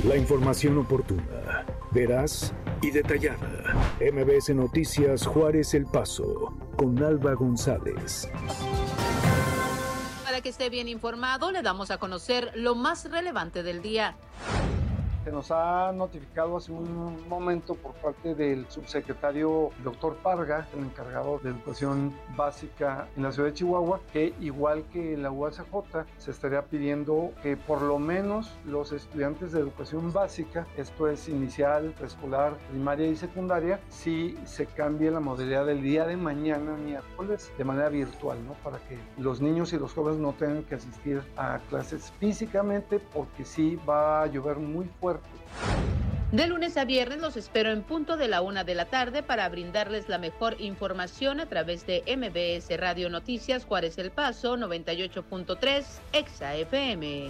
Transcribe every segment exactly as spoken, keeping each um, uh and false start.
La información oportuna, veraz y detallada. M B S Noticias Juárez El Paso, con Alba González. Para que esté bien informado, le damos a conocer lo más relevante del día. Se nos ha notificado hace un momento por parte del subsecretario doctor Parga, el encargado de educación básica en la ciudad de Chihuahua, que igual que la U A C J se estaría pidiendo que por lo menos los estudiantes de educación básica, esto es inicial, preescolar, primaria y secundaria, sí se cambie la modalidad del día de mañana, miércoles, de manera virtual, ¿no? Para que los niños y los jóvenes no tengan que asistir a clases físicamente, porque sí va a llover muy fuerte. De lunes a viernes los espero en punto de la una de la tarde para brindarles la mejor información a través de M B S Radio Noticias Juárez El Paso noventa y ocho punto tres Exa F M.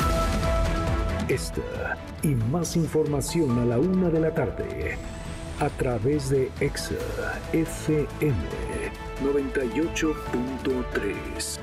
Esta y más información a la una de la tarde a través de Exa F M noventa y ocho punto tres.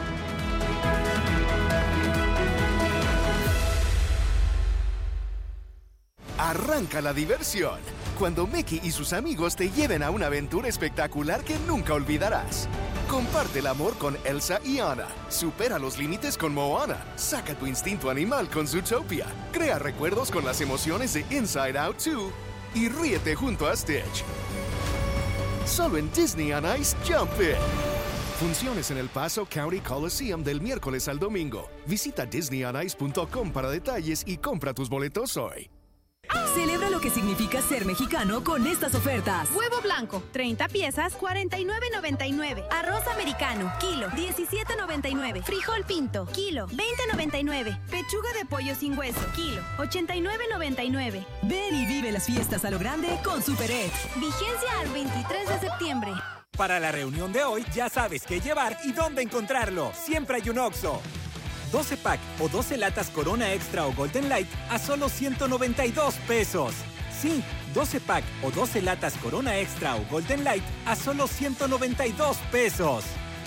Arranca la diversión cuando Mickey y sus amigos te lleven a una aventura espectacular que nunca olvidarás. Comparte el amor con Elsa y Anna. Supera los límites con Moana. Saca tu instinto animal con Zootopia. Crea recuerdos con las emociones de Inside Out dos. Y ríete junto a Stitch. Solo en Disney on Ice Jump In. Funciones en El Paso County Coliseum del miércoles al domingo. Visita disney on ice punto com para detalles y compra tus boletos hoy. Celebra lo que significa ser mexicano con estas ofertas. Huevo blanco, treinta piezas, cuarenta y nueve noventa y nueve. Arroz americano, kilo, diecisiete noventa y nueve. Frijol pinto, kilo, veinte noventa y nueve. Pechuga de pollo sin hueso, kilo, ochenta y nueve noventa y nueve. Ven y vive las fiestas a lo grande con Superet. Vigencia al veintitrés de septiembre. Para la reunión de hoy ya sabes qué llevar y dónde encontrarlo. Siempre hay un Oxxo. doce pack o doce latas Corona Extra o Golden Light a solo ciento noventa y dos pesos. Sí, doce pack o doce latas Corona Extra o Golden Light a solo ciento noventa y dos pesos.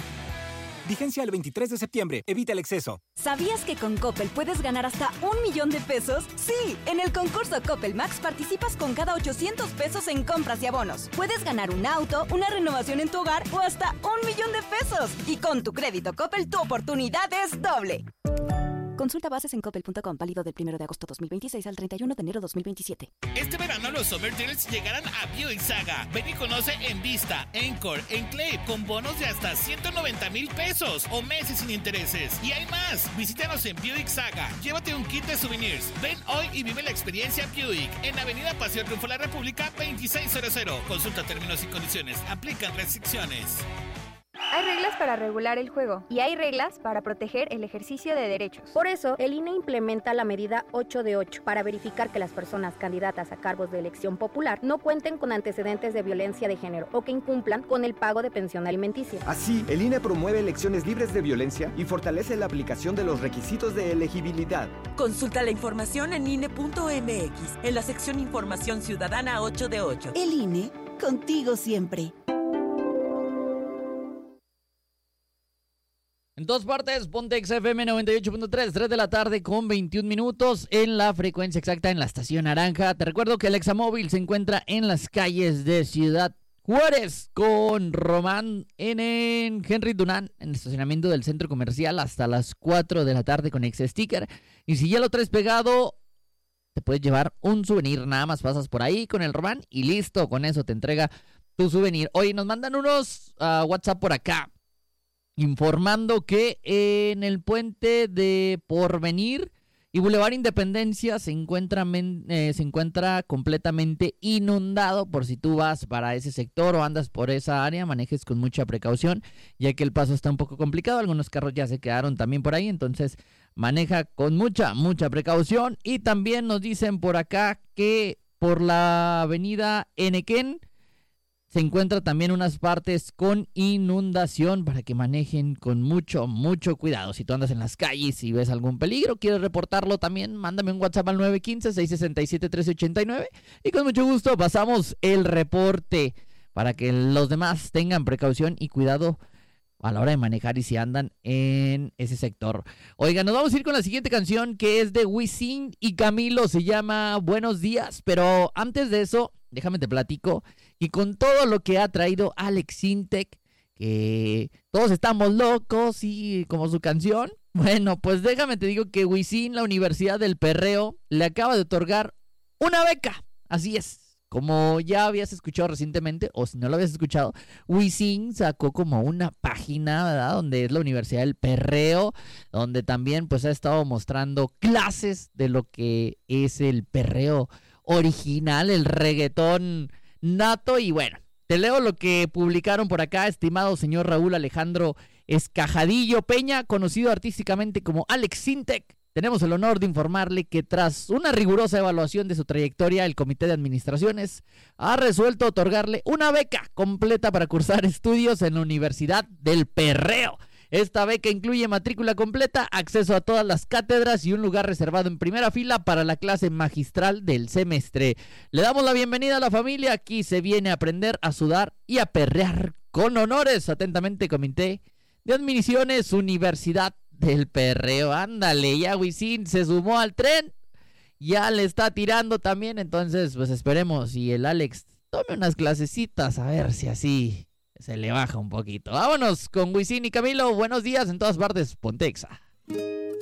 Vigencia el veintitrés de septiembre. Evita el exceso. ¿Sabías que con Coppel puedes ganar hasta un millón de pesos? Sí, en el concurso Coppel Max participas con cada ochocientos pesos en compras y abonos. Puedes ganar un auto, una renovación en tu hogar o hasta un millón de pesos. Y con tu crédito Coppel, tu oportunidad es doble. Consulta bases en coppel punto com, válido del primero de agosto dos mil veintiséis al treinta y uno de enero dos mil veintisiete. Este verano los Summer Deals llegarán a Buick Saga. Ven y conoce en Vista, Encore, Enclave, con bonos de hasta ciento noventa mil pesos o meses sin intereses. Y hay más. Visítanos en Buick Saga. Llévate un kit de souvenirs. Ven hoy y vive la experiencia Buick en Avenida Paseo Triunfo de la República veintiséiscientos. Consulta términos y condiciones. Aplican restricciones. Hay reglas para regular el juego y hay reglas para proteger el ejercicio de derechos. Por eso, el I N E implementa la medida ocho de ocho para verificar que las personas candidatas a cargos de elección popular no cuenten con antecedentes de violencia de género o que incumplan con el pago de pensión alimenticia. Así, el I N E promueve elecciones libres de violencia y fortalece la aplicación de los requisitos de elegibilidad. Consulta la información en I N E punto M X, en la sección Información Ciudadana ocho de ocho. El I N E, contigo siempre. En todas partes, ponte Exa F M noventa y ocho punto tres, tres de la tarde con veintiún minutos en la frecuencia exacta en la estación naranja. Te recuerdo que el Examóvil se encuentra en las calles de Ciudad Juárez con Román en, en Henry Dunant, en el estacionamiento del centro comercial hasta las cuatro de la tarde con Exa Sticker. Y si ya lo traes pegado, te puedes llevar un souvenir. Nada más pasas por ahí con el Román y listo, con eso te entrega tu souvenir. Hoy nos mandan unos uh, WhatsApp por acá, informando que en el puente de Porvenir y Boulevard Independencia se encuentra, eh, se encuentra completamente inundado. Por si tú vas para ese sector o andas por esa área, manejes con mucha precaución, ya que el paso está un poco complicado. Algunos carros ya se quedaron también por ahí, entonces maneja con mucha, mucha precaución. Y también nos dicen por acá que por la avenida Enequén se encuentra también unas partes con inundación para que manejen con mucho, mucho cuidado. Si tú andas en las calles y ves algún peligro, quieres reportarlo también, mándame un WhatsApp al nueve uno cinco, seis seis siete, uno tres ocho nueve y con mucho gusto pasamos el reporte para que los demás tengan precaución y cuidado a la hora de manejar y si andan en ese sector. Oigan, nos vamos a ir con la siguiente canción que es de Wisin y Camilo, se llama Buenos Días, pero antes de eso, déjame te platico, y con todo lo que ha traído Alex Sintek, que todos estamos locos y como su canción, bueno, pues déjame te digo que Wisin, la Universidad del Perreo, le acaba de otorgar una beca, así es. Como ya habías escuchado recientemente, o si no lo habías escuchado, Wisin sacó como una página, ¿verdad? Donde es la Universidad del Perreo, donde también pues ha estado mostrando clases de lo que es el perreo original, el reggaetón nato. Y bueno, te leo lo que publicaron por acá, estimado señor Raúl Alejandro Escajadillo Peña, conocido artísticamente como Alex Sintek. Tenemos el honor de informarle que tras una rigurosa evaluación de su trayectoria, el Comité de Administraciones ha resuelto otorgarle una beca completa para cursar estudios en la Universidad del Perreo. Esta beca incluye matrícula completa, acceso a todas las cátedras y un lugar reservado en primera fila para la clase magistral del semestre. Le damos la bienvenida a la familia. Aquí se viene a aprender a sudar y a perrear con honores. Atentamente, Comité de Admisiones, Universidad del Perreo. Ándale, ya Wisin se sumó al tren, ya le está tirando también, entonces pues esperemos y el Alex tome unas clasecitas a ver si así se le baja un poquito. Vámonos con Wisin y Camilo, buenos días en todas partes, Pontexa.